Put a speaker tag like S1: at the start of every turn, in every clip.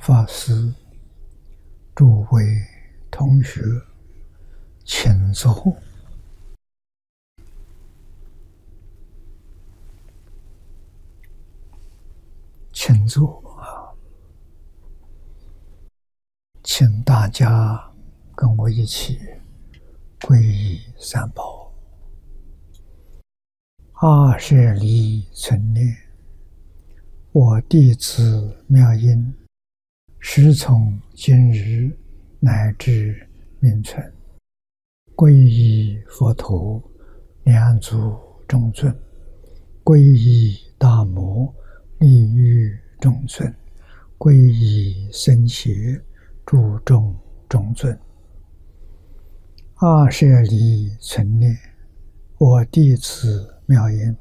S1: 法师、诸位同学，请坐。请坐啊！请大家跟我一起皈依三宝。阿舍离存念，我弟子妙音，时从今日乃至命存，皈依佛陀，两足中尊；皈依大摩，利欲中尊；皈依僧伽，注重中尊。阿舍离存念，我弟子妙音，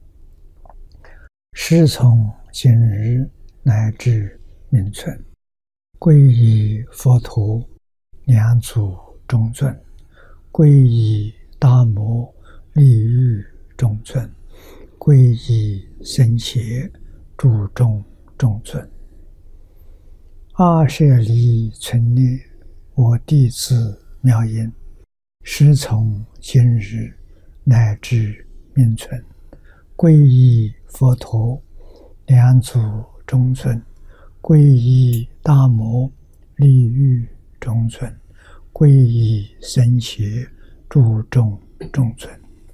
S1: 时从今日乃至命存，皈依佛陀，两足中尊；皈依大摩，利欲中尊；皈依僧伽，注重中尊。阿舍离存念，我弟子妙音，时从今日乃至命存，皈依佛陀，两足中尊；皈依大摩，利欲中尊；皈依僧伽，注重中尊。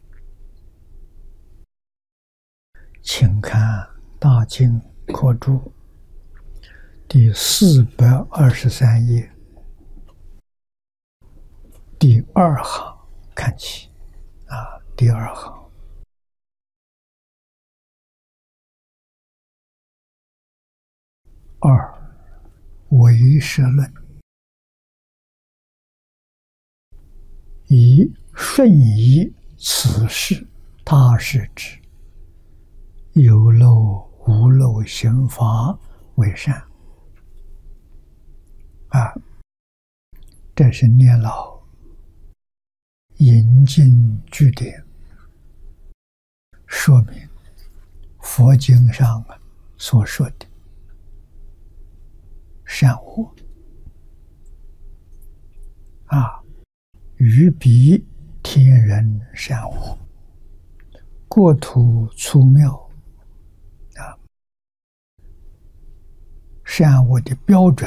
S1: 请看大经课注第423页第二行看起第二行。二、唯识论，以顺依此事他事之，有漏无漏行法为善。这是念老引经据典，说明佛经上所说的善恶于彼天人善恶，国土粗妙善恶的标准